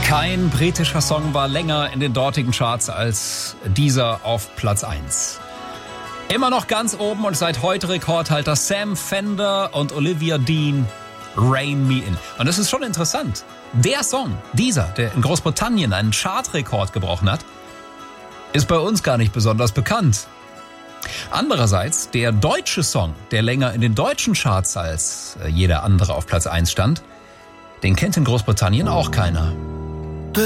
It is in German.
Kein britischer Song war länger in den dortigen Charts als dieser auf Platz 1. Immer noch ganz oben und seit heute Rekordhalter Sam Fender und Olivia Dean, Rain Me In. Und das ist schon interessant. Der Song, der in Großbritannien einen Chartrekord gebrochen hat, ist bei uns gar nicht besonders bekannt. Andererseits, der deutsche Song, der länger in den deutschen Charts als jeder andere auf Platz 1 stand, den kennt in Großbritannien auch keiner.